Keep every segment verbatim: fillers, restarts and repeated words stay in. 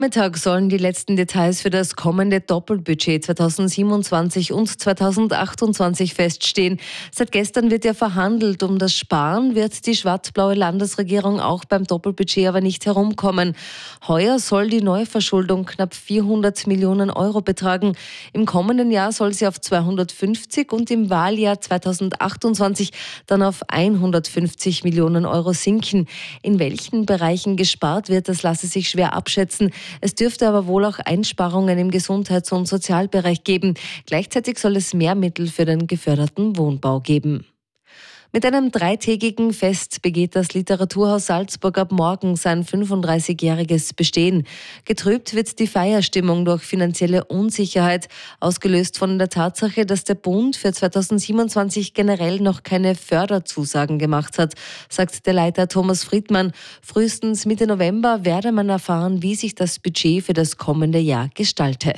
Mittag sollen die letzten Details für das kommende Doppelbudget zweitausendsiebenundzwanzig und zweitausendachtundzwanzig feststehen. Seit gestern wird ja verhandelt. Um das Sparen wird die schwarz-blaue Landesregierung auch beim Doppelbudget aber nicht herumkommen. Heuer soll die Neuverschuldung knapp vierhundert Millionen Euro betragen. Im kommenden Jahr soll sie auf zweihundertfünfzig und im Wahljahr zweitausendachtundzwanzig dann auf hundertfünfzig Millionen Euro sinken. In welchen Bereichen gespart wird, das lasse sich schwer abschätzen. Es dürfte aber wohl auch Einsparungen im Gesundheits- und Sozialbereich geben. Gleichzeitig soll es mehr Mittel für den geförderten Wohnbau geben. Mit einem dreitägigen Fest begeht das Literaturhaus Salzburg ab morgen sein fünfunddreißigjähriges Bestehen. Getrübt wird die Feierstimmung durch finanzielle Unsicherheit, ausgelöst von der Tatsache, dass der Bund für zweitausendsiebenundzwanzig generell noch keine Förderzusagen gemacht hat, sagt der Leiter Thomas Friedmann. Frühestens Mitte November werde man erfahren, wie sich das Budget für das kommende Jahr gestalte.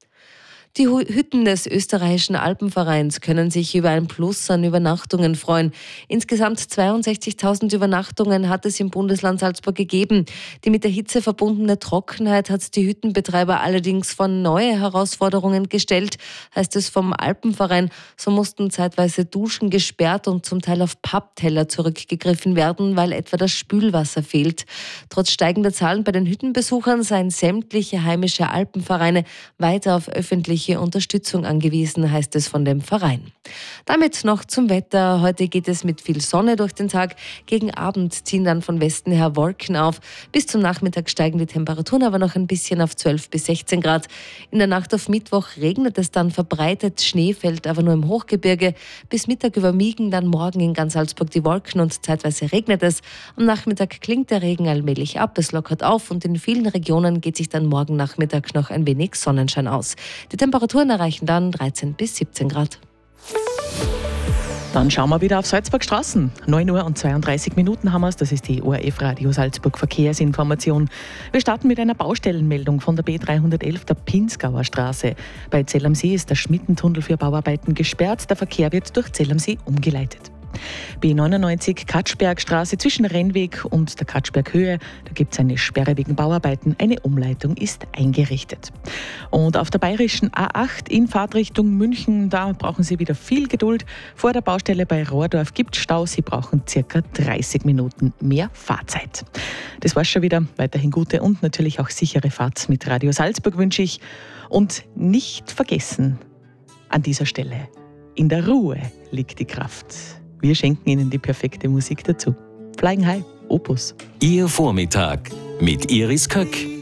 Die Hütten des österreichischen Alpenvereins können sich über ein Plus an Übernachtungen freuen. Insgesamt zweiundsechzigtausend Übernachtungen hat es im Bundesland Salzburg gegeben. Die mit der Hitze verbundene Trockenheit hat die Hüttenbetreiber allerdings vor neue Herausforderungen gestellt, heißt es vom Alpenverein. So mussten zeitweise Duschen gesperrt und zum Teil auf Pappteller zurückgegriffen werden, weil etwa das Spülwasser fehlt. Trotz steigender Zahlen bei den Hüttenbesuchern seien sämtliche heimische Alpenvereine weiter auf öffentliche Unterstützung angewiesen, heißt es von dem Verein. Damit noch zum Wetter. Heute geht es mit viel Sonne durch den Tag. Gegen Abend ziehen dann von Westen her Wolken auf. Bis zum Nachmittag steigen die Temperaturen aber noch ein bisschen auf zwölf bis sechzehn Grad. In der Nacht auf Mittwoch regnet es dann verbreitet. Schnee fällt aber nur im Hochgebirge. Bis Mittag überwiegen dann morgen in ganz Salzburg die Wolken und zeitweise regnet es. Am Nachmittag klingt der Regen allmählich ab. Es lockert auf und in vielen Regionen geht sich dann morgen Nachmittag noch ein wenig Sonnenschein aus. Die Temperaturen erreichen dann dreizehn bis siebzehn Grad. Dann schauen wir wieder auf Salzburg Straßen. neun Uhr und zweiunddreißig Minuten haben wir es. Das ist die O R F Radio Salzburg Verkehrsinformation. Wir starten mit einer Baustellenmeldung von der B dreihundertelf der Pinzgauer Straße. Bei Zell am See ist der Schmittentunnel für Bauarbeiten gesperrt. Der Verkehr wird durch Zell am See umgeleitet. B neunundneunzig Katschbergstraße zwischen Rennweg und der Katschberghöhe. Da gibt es eine Sperre wegen Bauarbeiten. Eine Umleitung ist eingerichtet. Und auf der bayerischen A acht in Fahrtrichtung München, da brauchen Sie wieder viel Geduld. Vor der Baustelle bei Rohrdorf gibt es Stau. Sie brauchen circa dreißig Minuten mehr Fahrzeit. Das war's schon wieder. Weiterhin gute und natürlich auch sichere Fahrt mit Radio Salzburg wünsche ich. Und nicht vergessen, an dieser Stelle, in der Ruhe liegt die Kraft. Wir schenken Ihnen die perfekte Musik dazu. Flying High, Opus. Ihr Vormittag mit Iris Köck.